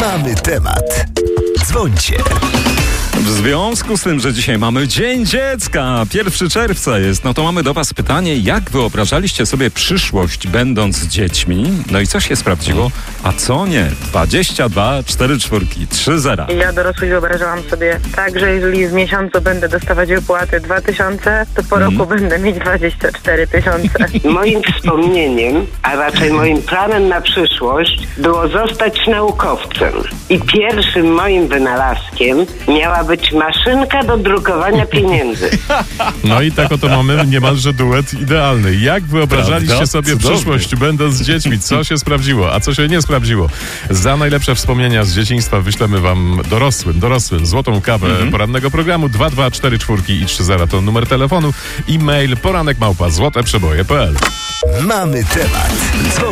Mamy temat. Dzwońcie. W związku z tym, że dzisiaj mamy Dzień Dziecka, 1 czerwca jest, no to mamy do was pytanie, jak wyobrażaliście sobie przyszłość będąc dziećmi? No i co się sprawdziło, a co nie? 22, 4 czwórki, 3 zera. Ja dorosły wyobrażałam sobie tak, że jeżeli w miesiącu będę dostawać wypłaty 2000, to po roku będę mieć 24 000. Moim wspomnieniem, a raczej moim planem na przyszłość było zostać naukowcem. I pierwszym moim wynalazkiem miała być maszynka do drukowania pieniędzy. No i tak oto mamy niemalże duet idealny. Jak wyobrażaliście Prawda? sobie Cudowny. przyszłość będąc dziećmi? Co się sprawdziło, a co się nie sprawdziło? Za najlepsze wspomnienia z dzieciństwa wyślemy wam dorosłym złotą kawę porannego programu. 2244 i 30 to numer telefonu. E-mail poranek@złoteprzeboje.pl. Mamy temat.